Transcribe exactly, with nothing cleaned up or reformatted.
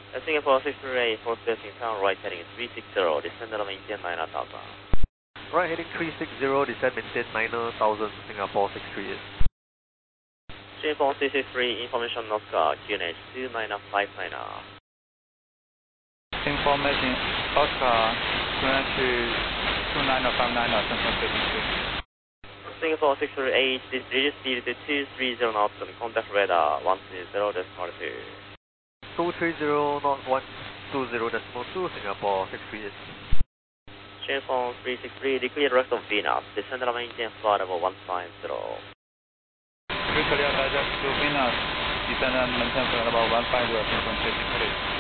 Uh, Singapore six three eight, four passing town, right heading three six zero, descend and maintain nine thousand. Right heading three six zero, descend maintain nine thousand, Singapore six three eight. Singapore six six three, information Oscar, Q N H two nine five nine. Information Oscar, Q N H two nine five nine, Singapore six. Singapore six three eight, this reduced speed to two three zero knots and contact radar one two zero decimal two. two three zero not one two zero decimal two, Singapore six three eight. Singapore three six three, declare rest of Venus, descend and maintain flight level one five zero. Clear direct to Venus, descend and maintain flight level one five zero, Singapore six three eight.